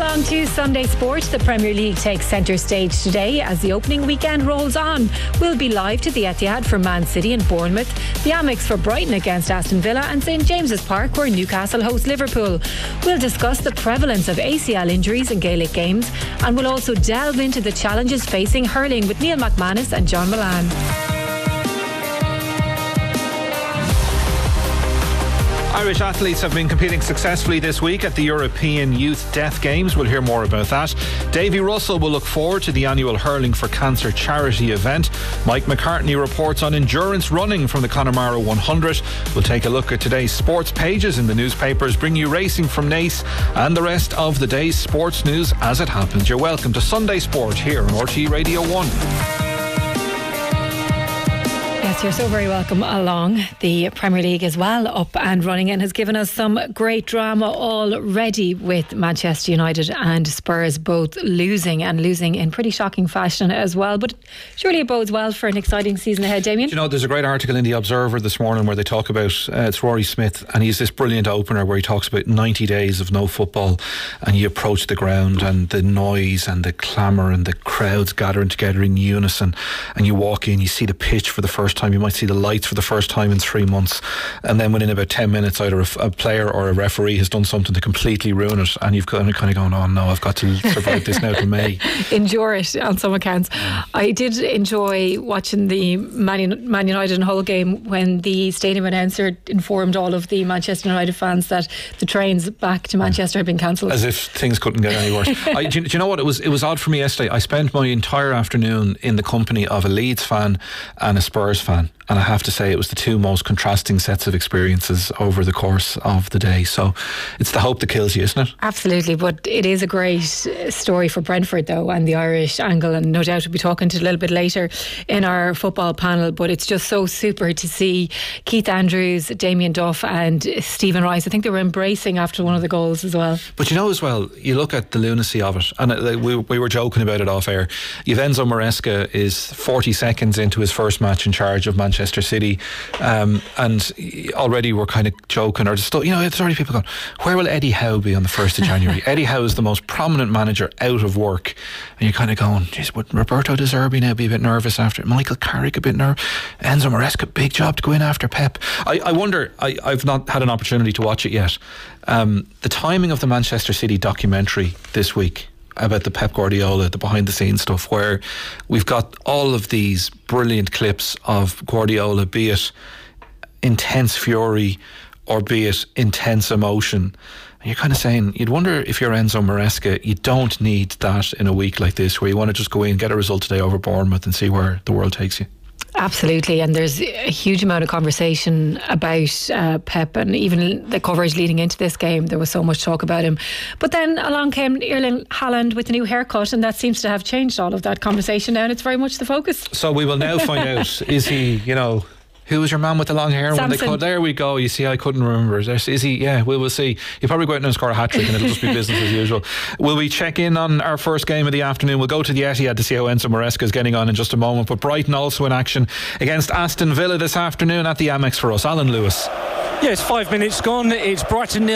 along to Sunday Sport. The Premier League takes centre stage today as the opening weekend rolls on. We'll be live to the Etihad for Man City and Bournemouth, the Amex for Brighton against Aston Villa, and St James's Park where Newcastle host Liverpool. We'll discuss the prevalence of ACL injuries in Gaelic games, and we'll also delve into the challenges facing hurling with Neil McManus and John Milan. Irish athletes have been competing successfully this week at the European Youth Deaf Games. We'll hear more about that. Davy Russell will look forward to the annual Hurling for Cancer charity event. Mike McCartney reports on endurance running from the Connemara 100. We'll take a look at today's sports pages in the newspapers, bring you racing from Naas and the rest of the day's sports news as it happens. You're welcome to Sunday Sport here on RTE Radio 1. Yes, you're so very welcome along. The Premier League is well up and running and has given us some great drama already, with Manchester United and Spurs both losing in pretty shocking fashion as well. But surely it bodes well for an exciting season ahead, Damien. Do you know, there's a great article in The Observer this morning where they talk about it's Rory Smith, and he's this brilliant opener where he talks about 90 days of no football, and you approach the ground and the noise and the clamour and the crowds gathering together in unison, and you walk in, you see the pitch for the first time, you might see the lights for the first time in 3 months, and then within about 10 minutes either a player or a referee has done something to completely ruin it, and you've kind of gone, oh no, I've got to survive this now till May. Endure it on some accounts. I did enjoy watching the Man United and Hull game when the stadium announcer informed all of the Manchester United fans that the trains back to Manchester had been cancelled. As if things couldn't get any worse. Do you know what, it was odd for me yesterday. I spent my entire afternoon in the company of a Leeds fan and a Spurs fan, and I have to say it was the two most contrasting sets of experiences over the course of the day. So it's the hope that kills you, isn't it? Absolutely, but it is a great story for Brentford though, and the Irish angle, and no doubt we'll be talking to it a little bit later in our football panel. But it's just so super to see Keith Andrews, Damien Duff and Stephen Rice. I think they were embracing after one of the goals as well. But you know as well, you look at the lunacy of it, and we were joking about it off air. Enzo Maresca is 40 seconds into his first match in charge of Manchester City, and already we're kind of joking, or just, you know, there's already people going, where will Eddie Howe be on the 1st of January? Eddie Howe is the most prominent manager out of work, and you're kind of going, geez, would Roberto De Zerbi now be a bit nervous after it? Michael Carrick a bit nervous? Enzo Maresca, big job to go in after Pep. I wonder, I've not had an opportunity to watch it yet, the timing of the Manchester City documentary this week about the Pep Guardiola, the behind the scenes stuff, where we've got all of these brilliant clips of Guardiola, be it intense fury or be it intense emotion, and you're kind of saying, you'd wonder if you're Enzo Maresca, you don't need that in a week like this where you want to just go in, get a result today over Bournemouth and see where the world takes you. Absolutely, and there's a huge amount of conversation about Pep, and even the coverage leading into this game, there was so much talk about him. But then along came Erling Haaland with a new haircut, and that seems to have changed all of that conversation now, and it's very much the focus. So we will now find out, is he, you know, who was your man with the long hair? Samson. When they cut, there we go. You see, I couldn't remember. Is he? Yeah, we'll see. He'll probably go out and score a hat-trick and it'll just be business as usual. Will we check in on our first game of the afternoon? We'll go to the Etihad to see how Enzo Maresca is getting on in just a moment. But Brighton also in action against Aston Villa this afternoon at the Amex for us. Alan Lewis. Yeah, it's 5 minutes gone. It's Brighton 0.